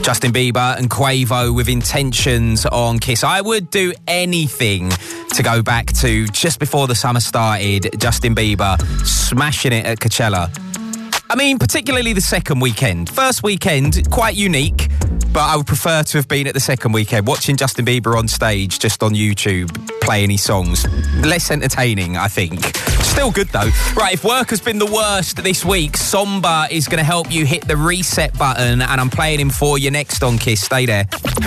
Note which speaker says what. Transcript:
Speaker 1: Justin Bieber and Quavo with Intentions on Kiss. I would do anything to go back to just before the summer started, Justin Bieber smashing it at Coachella. I mean, particularly the second weekend. First weekend, quite unique, but I would prefer to have been at the second weekend, watching Justin Bieber on stage just on YouTube, playing his songs. Less entertaining, I think. Still good, though. Right, if work has been the worst this week, Somba is going to help you hit the reset button, and I'm playing him for you next on Kiss. Stay there.